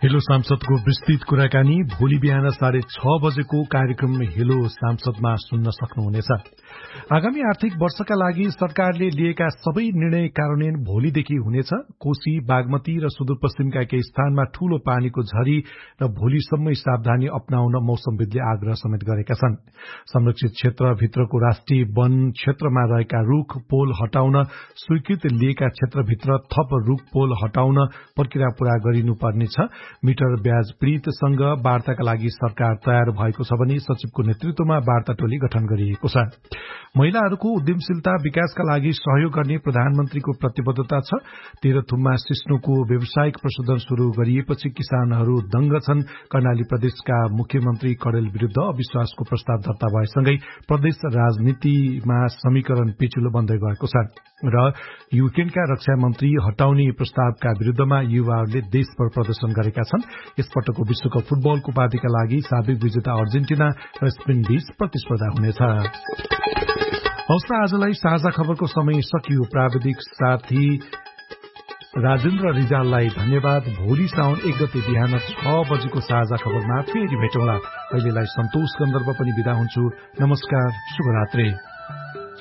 Hello सांसदको विस्तृत कुराकानी भोलि बिहान 6:30 बजेको कार्यक्रम हेलो सांसदमा सुन्न सक्नुहुनेछ। आगामी आर्थिक वर्षका लागि सरकारले लिएका सबै निर्णय कार्यान्वयन भोलिदेखि हुनेछ। कोशी, बागमती र सुदूरपश्चिमका केही स्थानमा ठूलो पानीको झरी र भोलिसम्मै सावधानी अपनाउन मौसमविदले आग्रह समेत गरेका छन्। संरक्षित क्षेत्रभित्रको राष्ट्रिय वन क्षेत्रमा रहेका रूख पोल हटाउन, स्वीकृत लिएका क्षेत्रभित्र थप रूख पोल हटाउन प्रक्रिया पूरा गरिनुपर्नेछ। मिटर ब्याज पीड़ितसँग वार्ताका लागि सरकार तयार भएको छ भने सचिवको नेतृत्वमा वार्ता टोली गठन गरिएको छ। महिलाहरूको उद्यमशीलता विकासका लागि सहयोग गर्ने प्रधानमन्त्रीको प्रतिबद्धता छ। तेह्रथुममा सिस्नोको व्यावसायिक प्रशोधन शुरू गरिएपछि किसानहरू दंग छन्। कर्णाली प्रदेशका मुख्यमन्त्री कडेल विरूद्ध अविश्वासको प्रस्ताव दर्ता भएसँगै प्रदेश राजनीतिमा समीकरण पेचिलो बन्दै गएको छ र युक्रेनका रक्षा मन्त्री हटाउने प्रस्तावका विरूद्धमा युवाहरूले देशभर प्रदर्शन गरेका छन्। यसपटकको विश्वकप फुटबलको उपाधिका लागि साबिक विजेता अर्जेन्टिना र स्पेन बीच प्रतिस्पर्धा हुनेछ। हवस्, आजलाई साझा खबरको समय सकियो। प्राविधिक साथी राजेन्द्र रिजाललाई धन्यवाद। भोलि साउन 1 गते बिहान 6 बजेको साझा खबरमा फेरि भेटौँला। अहिलेलाई सन्तोष गन्धर्व पनि बिदा हुन्छु। नमस्कार, शुभरात्री।